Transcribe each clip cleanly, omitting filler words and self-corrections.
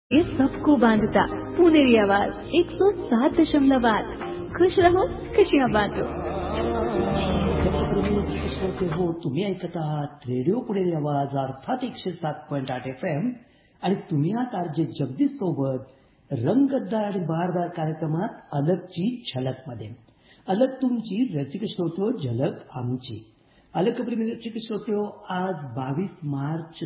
ये सबको बांधता पुनेरी आवाज 107.8। खुश रहो, खुशियां बांटो। हो, तुम्ही ऐकत आहात रेडिओ पुणेरी आवाज अर्थात 107.8 FM आणि तुम्ही आहात आरजे जगदीश सोबत रंगतदार आणि बहारदार कार्यक्रमात अलगची झलक मध्ये। अलग तुमची, रसिक श्रोतो, झलक आमची। अलग प्रेमी रसिक श्रोतो, आज 22 मार्च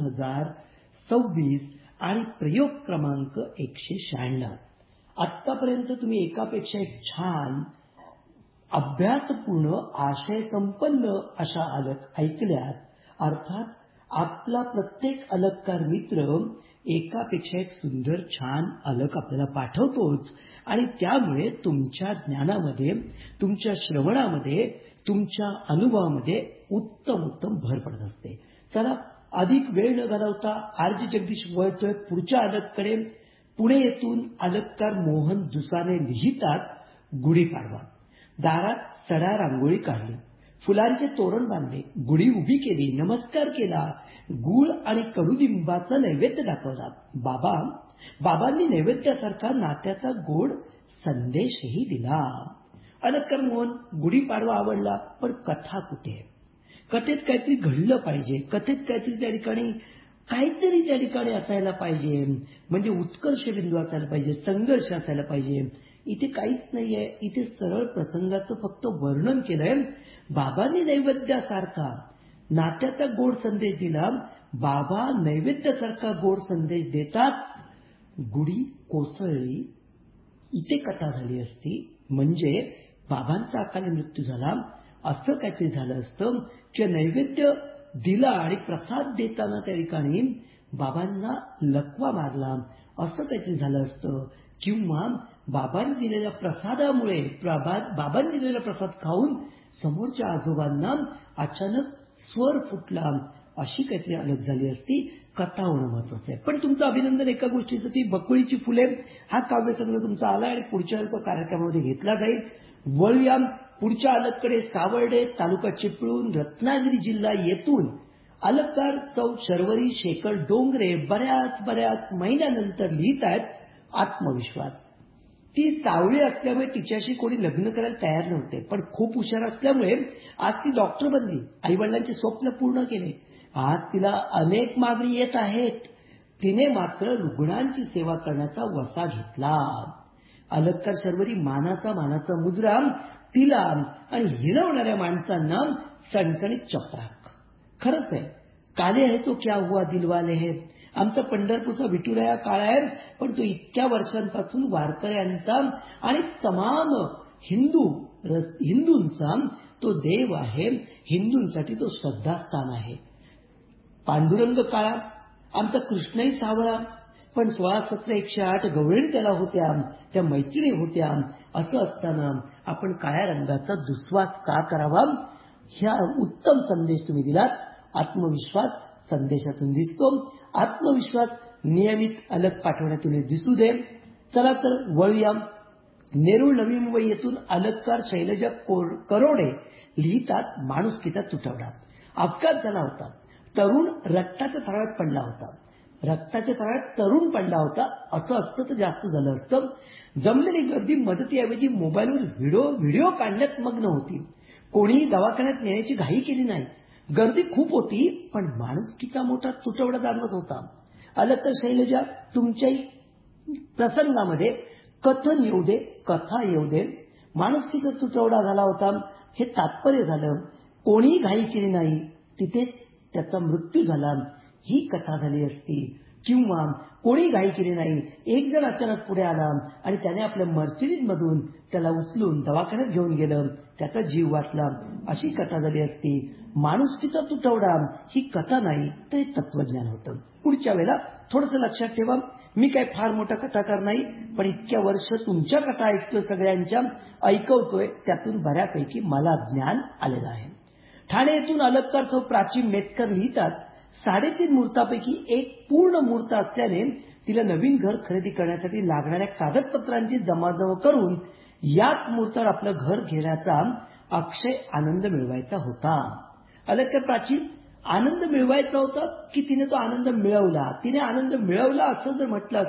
2026 आणि प्रयोग क्रमांक 196। आतापर्यंत तुम्ही एकापेक्षा एक छान, अभ्यासपूर्ण, आशय संपन्न अशा अलग ऐकल्यात। अर्थात आपला प्रत्येक अलगकार मित्र एकापेक्षा एक सुंदर छान अलग आपल्याला पाठवतोच आणि त्यामुळे तुमच्या ज्ञानामध्ये, तुमच्या श्रवणामध्ये, तुमच्या अनुभवामध्ये उत्तम उत्तम भर पडत असते। चला, अधिक वेळ न घालवता आरजी जगदीश वळतोय पुढच्या अलगकडे। पुणे येथून अलगकार मोहन दुसाने लिहितात, गुढीपाडवा। दारात सडा रांगोळी काढली, फुलांचे तोरण बांधले, गुढी उभी केली, नमस्कार केला, गूळ आणि कडुलिंबाचा नैवेद्य दाखवला। बाबांनी नैवेद्यासारखा नात्याचा गोड संदेशही दिला। अलगकार मोहन गुढीपाडवा आवडला, पण कथा कुठे? कथेत काहीतरी घडलं पाहिजे, कथेत काहीतरी त्या ठिकाणी असायला पाहिजे, म्हणजे उत्कर्ष बिंदू असायला पाहिजे, संघर्ष असायला पाहिजे। इथे काहीच नाहीये, इथे सरळ प्रसंगाचं फक्त वर्णन केलंय। बाबांनी नैवेद्यासारखा नात्याचा गोड संदेश दिला, बाबा नैवेद्यासारखा गोड संदेश देतात, गुढी कोसळली, इथे कथा झाली असती, म्हणजे बाबांचा अकाली मृत्यू झाला असं काहीतरी झालं असतं, किंवा नैवेद्य दिला आणि प्रसाद देताना त्या ठिकाणी बाबांना लकवा मारला असं काहीतरी झालं असतं, किंवा बाबांनी दिलेल्या प्रसादामुळे, बाबांनी दिलेला प्रसाद खाऊन समोरच्या आजोबांना अचानक स्वर फुटला, अशी काहीतरी अलग झाली असती। कथा होणं महत्वाचं आहे। पण तुमचं अभिनंदन एका गोष्टीचं, ती बकुळीची फुले हा काव्यसंग्रह तुमचा आला आणि पुढच्या कार्यक्रमामध्ये घेतला जाईल। वळूया पुढच्या अलगकडे। सावर्डे तालुका चिपळूण, रत्नागिरी जिल्हा येथून अलगकार सौ शर्वरी शेखर डोंगरे बऱ्याच महिन्यानंतर लिहित आहेत, आत्मविश्वास। ती सावळी असल्यामुळे तिच्याशी कोणी लग्न करायला तयार नव्हते, पण खूप हुशार असल्यामुळे आज ती डॉक्टर बनली, आईवडिलांचे स्वप्न पूर्ण केले। आज तिला अनेक मागणी येत आहेत, तिने मात्र रुग्णांची सेवा करण्याचा वसा घेतला। अलगकार शर्वरी मानाचा मुजरा तिला आणि हिरवणाऱ्या माणसांना सणसणीत चपराक। खरंच आहे, काले है तो क्या हुआ दिलवाले है। आमचा पंढरपूरचा विठुराया काळा आहे, पण तो इतक्या वर्षांपासून वारकऱ्यांचा आणि तमाम हिंदूंचा तो देव आहे, हिंदूंसाठी तो श्रद्धास्थान आहे। पांडुरंग काळा, आमचा कृष्णही सावळा, पण 16, 17, 108 गवळणी त्याला होत्या, त्या मैत्रिणी होत्या। असं असताना आपण काळ्या रंगाचा दुस्वास का करावा? ह्या उत्तम संदेश तुम्ही दिलात। आत्मविश्वास संदेशातून दिसतो, आत्मविश्वास नियमित अलग पाठवण्यातून दिसू दे। चला तर वळूया। नेरूळ नवी मुंबई येथून अलगकार शैलजा करोडे लिहितात, माणुसकीचा तुटवडा। अपघात झाला होता, तरुण रक्ताच्या थरात पडला होता, तरुण पडला होता, असं असतं तर जास्त झालं असतं। जमलेली गर्दी मदतीऐवजी मोबाईलवर व्हिडिओ काढण्यात मग्न होती, कोणीही दवाखान्यात नेण्याची घाई केली नाही। गर्दी खूप होती, पण माणुसकीचा मोठा तुटवडा जाणवत होता। अलगकार शैलजा, तुमच्याही प्रसंगामध्ये कथन येऊ दे, कथा येऊ दे, माणुसकीचा तुटवडा झाला होता, हे तात्पर्य झालं। कोणीही घाई केली नाही, तिथेच त्याचा मृत्यू झाला, ही कथा झाली असती। किंवा कोणी घाई केली नाही, एक जण अचानक पुढे आला आणि त्याने आपल्या मर्सिडीजमधून त्याला उचलून दवाखान्यात घेऊन गेलं, त्याचा जीव वाचला, अशी कथा झाली असती। माणुसकीचा तुटवडा ही कथा नाही, तर हे तत्वज्ञान होतं। पुढच्या वेळेला थोडंसं लक्षात ठेवा, मी काय फार मोठा कथाकार नाही, पण इतक्या वर्ष तुमच्या कथा ऐकतोय, सगळ्यांच्या ऐकवतोय, त्यातून बऱ्यापैकी मला ज्ञान आलेलं आहे। ठाणे येथून अलगकार सौ प्राची मेतकर लिहितात, 3.5 मुहूर्तापैकी एक पूर्ण मुहूर्त असल्याने तिला नवीन घर खरेदी करण्यासाठी लागणाऱ्या कागदपत्रांची जमाजमा करून याच मुहूर्तावर आपलं घर घेण्याचा अक्षय आनंद मिळवायचा होता। अलगकार प्राची, आनंद मिळवायचा होता की तिने तो आनंद मिळवला? तिने आनंद मिळवला असं जर म्हटलं